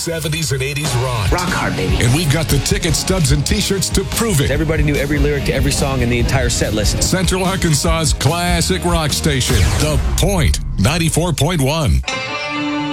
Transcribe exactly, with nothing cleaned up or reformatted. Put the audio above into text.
seventies and eighties rock. Rock hard, baby. And we've got the ticket stubs and t-shirts to prove it. Everybody knew every lyric to every song in the entire set list. Central Arkansas's classic rock station, The Point, ninety-four point one.